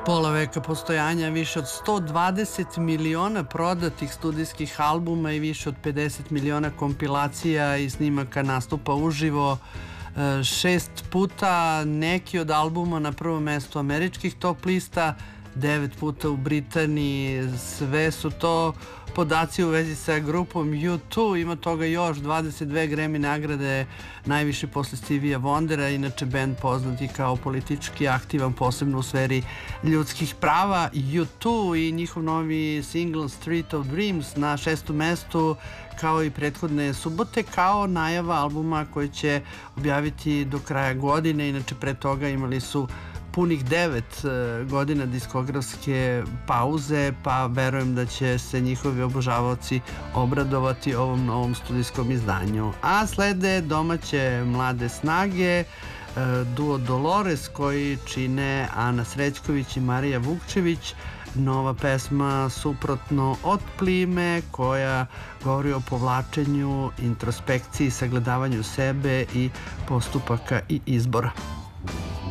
Pola veka postojanja, više od 120 miliona prodatih studijskih albuma i više od 50 miliona kompilacija i snimaka nastupa uživo, 6 puta neki od albuma na prvom mestu američkih top lista, 9 puta u Britaniji. Sve su to podaci u vezi sa grupom U2. Ima toga još 22 Grammy nagrade, najviše posle Stevija Wondera, inače band poznat i kao politički aktivan, posebno u sferi ljudskih prava. U2 i njihov novi single Street of Dreams na 6. mestu, kao i prethodne subote, kao najava albuma koji će objaviti do kraja godine. Inače pre toga imali su punih 9 godina diskografske pauze, pa verujem da će se njihovi obožavaoci obradovati ovom novom studijskom izdanju. A slede domaće mlade snage, duo Dolores koji čine Ana Srećković i Marija Vukčević. Nova pesma Suprotno od plime, koja govori o povlačenju, introspekciji, sagledavanju sebe i postupaka i izbora.